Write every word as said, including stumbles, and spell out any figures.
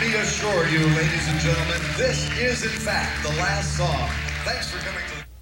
me assure you, ladies and gentlemen, this is in fact the last song. Thanks for coming to the